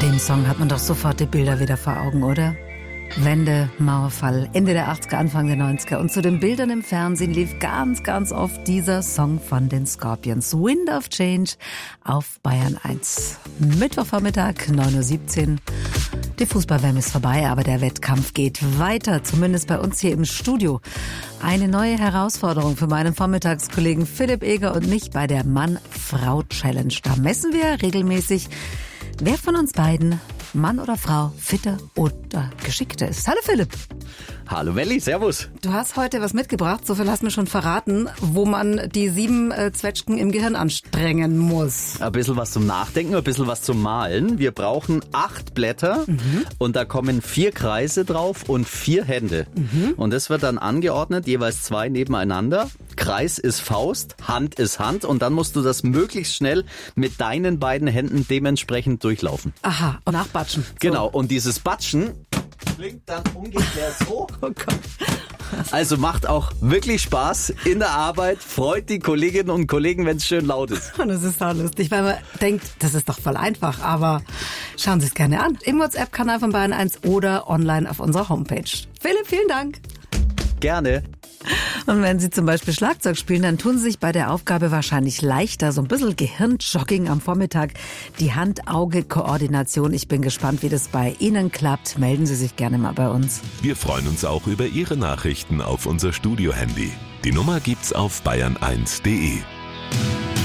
dem Song hat man doch sofort die Bilder wieder vor Augen, oder? Wende, Mauerfall, Ende der 80er, Anfang der 90er. Und zu den Bildern im Fernsehen lief ganz, ganz oft dieser Song von den Scorpions. Wind of Change auf Bayern 1. Mittwochvormittag, 9.17 Uhr. Die Fußball-WM ist vorbei, aber der Wettkampf geht weiter. Zumindest bei uns hier im Studio. Eine neue Herausforderung für meinen Vormittagskollegen Philipp Eger und mich bei der Mann-Frau-Challenge. Da messen wir regelmäßig, wer von uns beiden, Mann oder Frau, fitter oder geschickter ist. Hallo Philipp. Hallo Welli, servus. Du hast heute was mitgebracht, so viel hast du mir schon verraten, wo man die 7 Zwetschgen im Gehirn anstrengen muss. Ein bisschen was zum Nachdenken, ein bisschen was zum Malen. Wir brauchen 8 Blätter und da kommen 4 Kreise drauf und 4 Hände. Und das wird dann angeordnet, jeweils 2 nebeneinander. Kreis ist Faust, Hand ist Hand und dann musst du das möglichst schnell mit deinen beiden Händen dementsprechend durchlaufen. Aha, und nachbatschen. Genau, und dieses Batschen klingt dann ungefähr so. Oh Gott. Also macht auch wirklich Spaß in der Arbeit, freut die Kolleginnen und Kollegen, wenn es schön laut ist. Und das ist auch lustig, weil man denkt, das ist doch voll einfach, aber schauen Sie es gerne an. Im WhatsApp-Kanal von Bayern 1 oder online auf unserer Homepage. Philipp, vielen Dank. Gerne. Und wenn Sie zum Beispiel Schlagzeug spielen, dann tun Sie sich bei der Aufgabe wahrscheinlich leichter. So ein bisschen Gehirnjogging am Vormittag, die Hand-Auge-Koordination. Ich bin gespannt, wie das bei Ihnen klappt. Melden Sie sich gerne mal bei uns. Wir freuen uns auch über Ihre Nachrichten auf unser Studio-Handy. Die Nummer gibt's auf bayern1.de.